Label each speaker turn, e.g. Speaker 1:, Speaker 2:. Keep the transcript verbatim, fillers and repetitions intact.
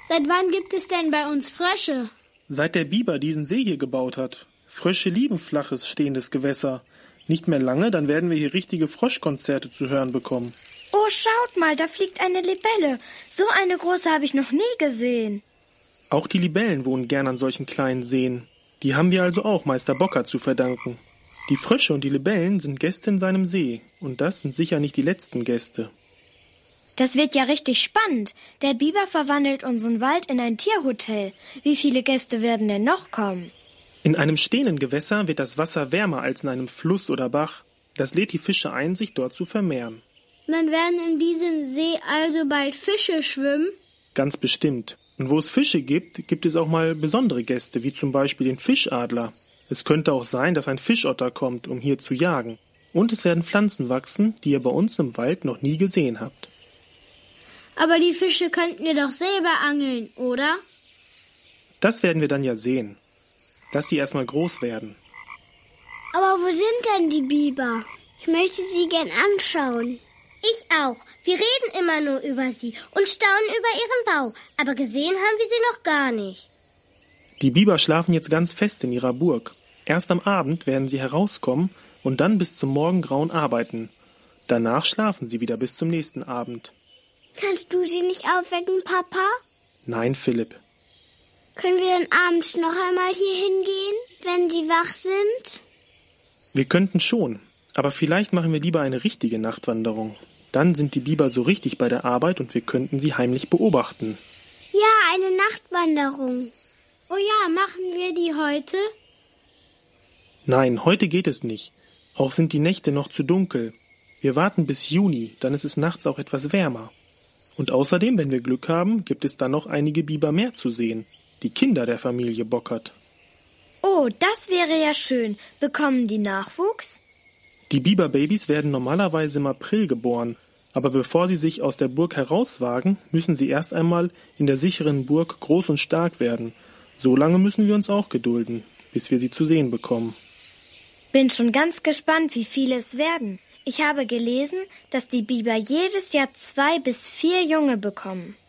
Speaker 1: Seit wann gibt es denn bei uns Frösche?
Speaker 2: Seit der Biber diesen See hier gebaut hat. Frösche lieben flaches, stehendes Gewässer. Nicht mehr lange, dann werden wir hier richtige Froschkonzerte zu hören bekommen.
Speaker 3: Oh, schaut mal, da fliegt eine Libelle. So eine große habe ich noch nie gesehen.
Speaker 2: Auch die Libellen wohnen gern an solchen kleinen Seen. Die haben wir also auch Meister Bocker zu verdanken. Die Frösche und die Libellen sind Gäste in seinem See. Und das sind sicher nicht die letzten Gäste.
Speaker 3: Das wird ja richtig spannend. Der Biber verwandelt unseren Wald in ein Tierhotel. Wie viele Gäste werden denn noch kommen?
Speaker 2: In einem stehenden Gewässer wird das Wasser wärmer als in einem Fluss oder Bach. Das lädt die Fische ein, sich dort zu vermehren.
Speaker 1: Dann werden in diesem See also bald Fische schwimmen?
Speaker 2: Ganz bestimmt. Und wo es Fische gibt, gibt es auch mal besondere Gäste, wie zum Beispiel den Fischadler. Es könnte auch sein, dass ein Fischotter kommt, um hier zu jagen. Und es werden Pflanzen wachsen, die ihr bei uns im Wald noch nie gesehen habt.
Speaker 1: Aber die Fische könnten wir doch selber angeln, oder?
Speaker 2: Das werden wir dann ja sehen. Lass sie erstmal groß werden.
Speaker 1: Aber wo sind denn die Biber? Ich möchte sie gern anschauen.
Speaker 4: Ich auch. Wir reden immer nur über sie und staunen über ihren Bau. Aber gesehen haben wir sie noch gar nicht.
Speaker 2: Die Biber schlafen jetzt ganz fest in ihrer Burg. Erst am Abend werden sie herauskommen und dann bis zum Morgengrauen arbeiten. Danach schlafen sie wieder bis zum nächsten Abend.
Speaker 1: Kannst du sie nicht aufwecken, Papa?
Speaker 2: Nein, Philipp.
Speaker 1: Können wir dann abends noch einmal hier hingehen, wenn sie wach sind?
Speaker 2: Wir könnten schon, aber vielleicht machen wir lieber eine richtige Nachtwanderung. Dann sind die Biber so richtig bei der Arbeit und wir könnten sie heimlich beobachten.
Speaker 1: Ja, eine Nachtwanderung. Oh ja, machen wir die heute?
Speaker 2: Nein, heute geht es nicht. Auch sind die Nächte noch zu dunkel. Wir warten bis Juni, dann ist es nachts auch etwas wärmer. Und außerdem, wenn wir Glück haben, gibt es dann noch einige Biber mehr zu sehen. Die Kinder der Familie Bockert.
Speaker 3: Oh, das wäre ja schön. Bekommen die Nachwuchs?
Speaker 2: Die Biberbabys werden normalerweise im April geboren. Aber bevor sie sich aus der Burg herauswagen, müssen sie erst einmal in der sicheren Burg groß und stark werden. So lange müssen wir uns auch gedulden, bis wir sie zu sehen bekommen.
Speaker 3: Bin schon ganz gespannt, wie viele es werden. Ich habe gelesen, dass die Biber jedes Jahr zwei bis vier Junge bekommen.